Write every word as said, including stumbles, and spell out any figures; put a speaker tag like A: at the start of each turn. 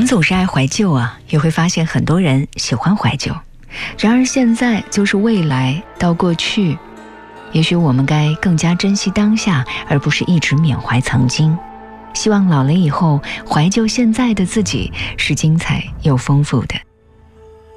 A: 们总是爱怀旧啊，也会发现很多人喜欢怀旧。然而现在就是未来到过去，也许我们该更加珍惜当下，而不是一直缅怀曾经。希望老了以后，怀旧现在的自己是精彩又丰富的。